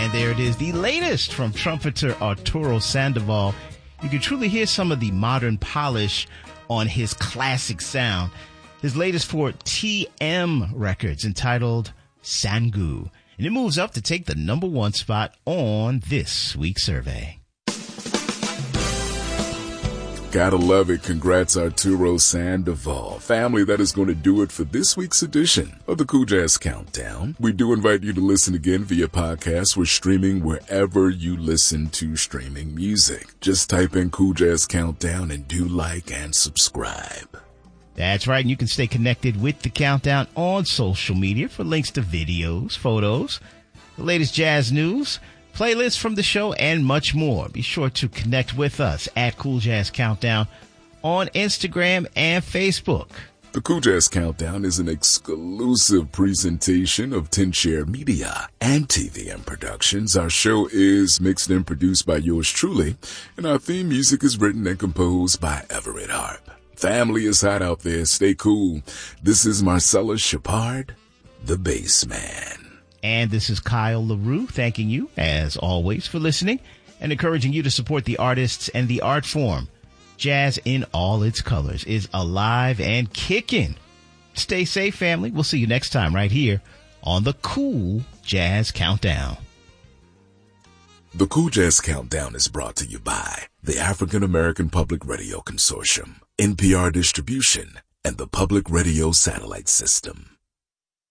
And there it is, the latest from trumpeter Arturo Sandoval. You can truly hear some of the modern polish on his classic sound. His latest for TM Records, entitled Sangu. And it moves up to take the number 1 spot on this week's survey. Gotta love it. Congrats, Arturo Sandoval. Family, that is going to do it for this week's edition of the Cool Jazz Countdown. We do invite you to listen again via podcast. We're streaming wherever you listen to streaming music. Just type in Cool Jazz Countdown and do like and subscribe. That's right. And you can stay connected with the Countdown on social media for links to videos, photos, the latest jazz news, playlists from the show, and much more. Be sure to connect with us at Cool Jazz Countdown on Instagram and Facebook. The Cool Jazz Countdown is an exclusive presentation of 10 Share Media and TVM Productions. Our show is mixed and produced by yours truly, and our theme music is written and composed by Everett Harp. Family, is hot out there. Stay cool. This is Marcellus Shepard, the bass man. And this is Kyle LaRue, thanking you, as always, for listening and encouraging you to support the artists and the art form. Jazz in all its colors is alive and kicking. Stay safe, family. We'll see you next time right here on the Cool Jazz Countdown. The Cool Jazz Countdown is brought to you by the African American Public Radio Consortium, NPR Distribution, and the Public Radio Satellite System.